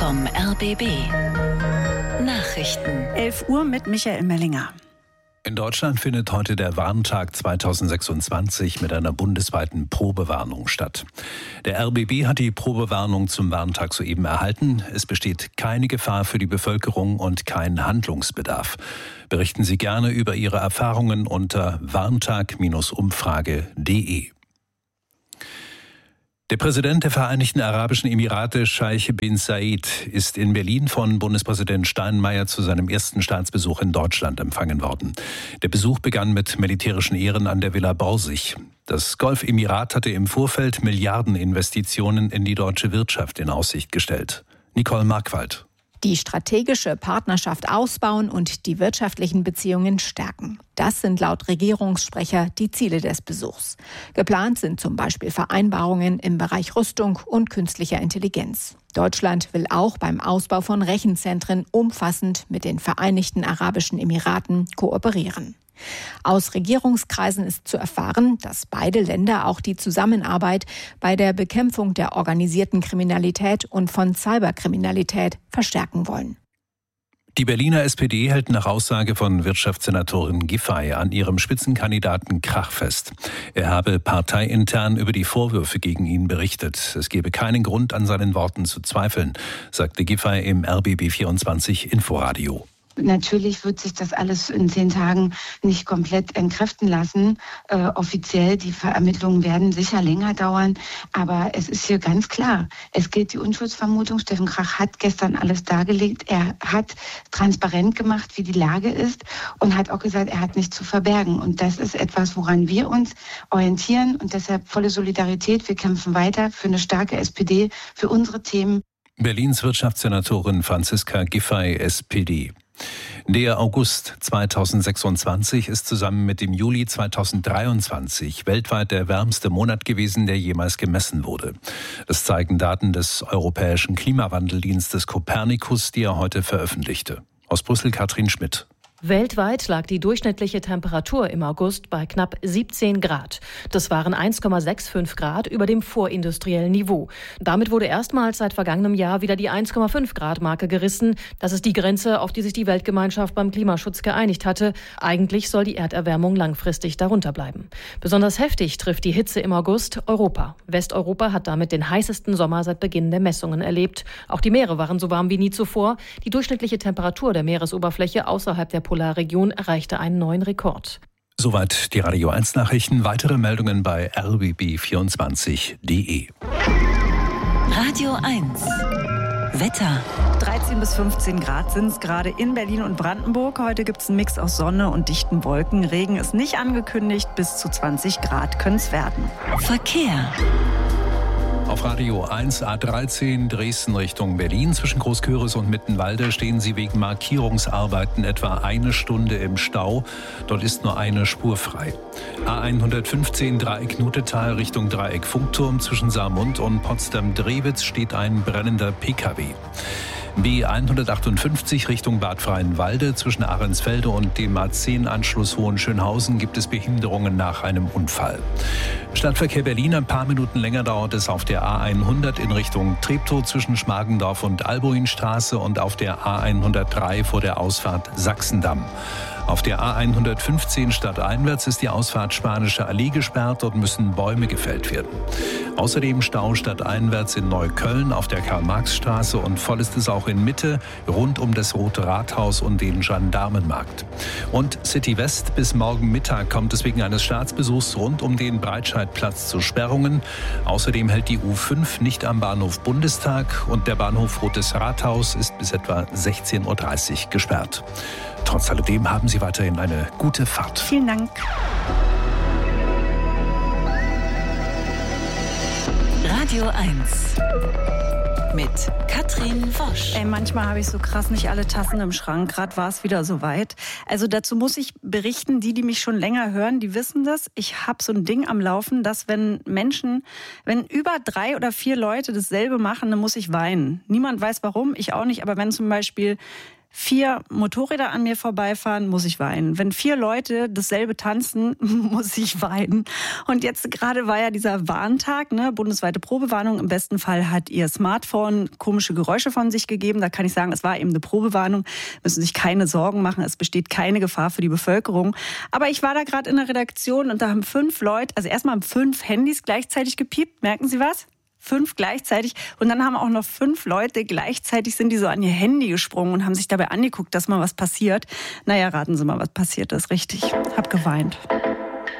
vom RBB. Nachrichten. 11 Uhr mit Michael Mellinger. In Deutschland findet heute der Warntag 2026 mit einer bundesweiten Probewarnung statt. Der RBB hat die Probewarnung zum Warntag soeben erhalten. Es besteht keine Gefahr für die Bevölkerung und kein Handlungsbedarf. Berichten Sie gerne über Ihre Erfahrungen unter warntag-umfrage.de. Der Präsident der Vereinigten Arabischen Emirate, Scheich bin Zayed, ist in Berlin von Bundespräsident Steinmeier zu seinem ersten Staatsbesuch in Deutschland empfangen worden. Der Besuch begann mit militärischen Ehren an der Villa Borsig. Das Golfemirat hatte im Vorfeld Milliardeninvestitionen in die deutsche Wirtschaft in Aussicht gestellt. Nicole Markwald. Die strategische Partnerschaft ausbauen und die wirtschaftlichen Beziehungen stärken. Das sind laut Regierungssprecher die Ziele des Besuchs. Geplant sind zum Beispiel Vereinbarungen im Bereich Rüstung und künstlicher Intelligenz. Deutschland will auch beim Ausbau von Rechenzentren umfassend mit den Vereinigten Arabischen Emiraten kooperieren. Aus Regierungskreisen ist zu erfahren, dass beide Länder auch die Zusammenarbeit bei der Bekämpfung der organisierten Kriminalität und von Cyberkriminalität verstärken wollen. Die Berliner SPD hält nach Aussage von Wirtschaftssenatorin Giffey an ihrem Spitzenkandidaten Krach fest. Er habe parteiintern über die Vorwürfe gegen ihn berichtet. Es gebe keinen Grund, an seinen Worten zu zweifeln, sagte Giffey im RBB24 Inforadio. Natürlich wird sich das alles in 10 Tagen nicht komplett entkräften lassen. Offiziell, die Ermittlungen werden sicher länger dauern. Aber es ist hier ganz klar, es gilt die Unschuldsvermutung. Steffen Krach hat gestern alles dargelegt. Er hat transparent gemacht, wie die Lage ist und hat auch gesagt, er hat nichts zu verbergen. Und das ist etwas, woran wir uns orientieren. Und deshalb volle Solidarität. Wir kämpfen weiter für eine starke SPD, für unsere Themen. Berlins Wirtschaftssenatorin Franziska Giffey, SPD. Der August 2026 ist zusammen mit dem Juli 2023 weltweit der wärmste Monat gewesen, der jemals gemessen wurde. Das zeigen Daten des Europäischen Klimawandeldienstes Copernicus, die er heute veröffentlichte. Aus Brüssel Katrin Schmidt. Weltweit lag die durchschnittliche Temperatur im August bei knapp 17 Grad. Das waren 1,65 Grad über dem vorindustriellen Niveau. Damit wurde erstmals seit vergangenem Jahr wieder die 1,5 Grad Marke gerissen. Das ist die Grenze, auf die sich die Weltgemeinschaft beim Klimaschutz geeinigt hatte. Eigentlich soll die Erderwärmung langfristig darunter bleiben. Besonders heftig trifft die Hitze im August Europa. Westeuropa hat damit den heißesten Sommer seit Beginn der Messungen erlebt. Auch die Meere waren so warm wie nie zuvor. Die durchschnittliche Temperatur der Meeresoberfläche außerhalb der Polarregion erreichte einen neuen Rekord. Soweit die Radio 1 Nachrichten. Weitere Meldungen bei rbb24.de. Radio 1. Wetter. 13 bis 15 Grad sind es gerade in Berlin und Brandenburg. Heute gibt es einen Mix aus Sonne und dichten Wolken. Regen ist nicht angekündigt. Bis zu 20 Grad können es werden. Verkehr. Auf Radio 1 A13 Dresden Richtung Berlin. Zwischen Großköris und Mittenwalde stehen Sie wegen Markierungsarbeiten etwa eine Stunde im Stau. Dort ist nur eine Spur frei. A115 Dreieck Nutetal Richtung Dreieck Funkturm. Zwischen Saarmund und Potsdam-Drewitz steht ein brennender PKW. B158 Richtung Bad Freienwalde. Zwischen Ahrensfelde und dem A10-Anschluss Hohenschönhausen gibt es Behinderungen nach einem Unfall. Stadtverkehr Berlin, ein paar Minuten länger dauert es auf der A100 in Richtung Treptow zwischen Schmargendorf und Albuinstraße und auf der A103 vor der Ausfahrt Sachsendamm. Auf der A115 stadteinwärts ist die Ausfahrt Spanische Allee gesperrt. Dort müssen Bäume gefällt werden. Außerdem Stau stadteinwärts in Neukölln auf der Karl-Marx-Straße und voll ist es auch in Mitte rund um das Rote Rathaus und den Gendarmenmarkt. Und City West bis morgen Mittag kommt es wegen eines Staatsbesuchs rund um den Breitscheidplatz zu Sperrungen. Außerdem hält die U5 nicht am Bahnhof Bundestag und der Bahnhof Rotes Rathaus ist bis etwa 16:30 Uhr gesperrt. Trotz alledem haben Sie weiterhin eine gute Fahrt. Vielen Dank. Radio 1 mit Katrin Wosch. Manchmal habe ich so krass nicht alle Tassen im Schrank. Gerade war es wieder soweit. Also dazu muss ich berichten, die mich schon länger hören, die wissen das. Ich habe so ein Ding am Laufen, dass wenn über 3 oder 4 Leute dasselbe machen, dann muss ich weinen. Niemand weiß warum, ich auch nicht. Aber wenn zum Beispiel 4 Motorräder an mir vorbeifahren, muss ich weinen. Wenn 4 Leute dasselbe tanzen, muss ich weinen. Und jetzt gerade war ja dieser Warntag, ne, bundesweite Probewarnung. Im besten Fall hat Ihr Smartphone komische Geräusche von sich gegeben. Da kann ich sagen, es war eben eine Probewarnung. Müssen sich keine Sorgen machen. Es besteht keine Gefahr für die Bevölkerung. Aber ich war da gerade in der Redaktion und da haben 5 Leute, also erstmal haben 5 Handys gleichzeitig gepiept. Merken Sie was? 5 gleichzeitig. Und dann haben auch noch 5 Leute gleichzeitig sind die so an ihr Handy gesprungen und haben sich dabei angeguckt, dass mal was passiert. Naja, raten Sie mal, was passiert ist. Richtig. Hab geweint.